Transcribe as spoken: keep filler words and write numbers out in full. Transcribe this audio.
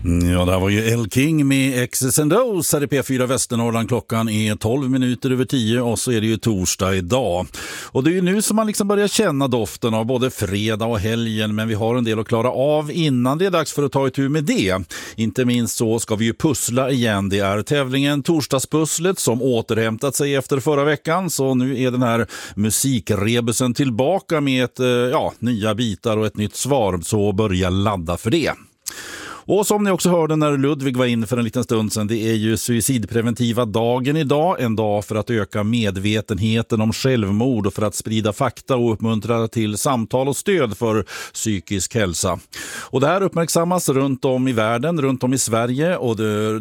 Ja, det här var ju El King med X's and O's här i P fyra Västernorrland. Klockan är tolv minuter över tio och så är det ju torsdag idag. Och det är ju nu som man liksom börjar känna doften av både fredag och helgen, men vi har en del att klara av innan det är dags för att ta itu med det. Inte minst så ska vi ju pussla igen. Det är tävlingen Torsdagspusslet som återhämtat sig efter förra veckan, så nu är den här musikrebusen tillbaka med ett, ja, nya bitar och ett nytt svar, så börja ladda för det. Och som ni också hörde när Ludvig var in för en liten stund sedan, det är ju suicidpreventiva dagen idag. En dag för att öka medvetenheten om självmord och för att sprida fakta och uppmuntra till samtal och stöd för psykisk hälsa. Och det här uppmärksammas runt om i världen, runt om i Sverige, och det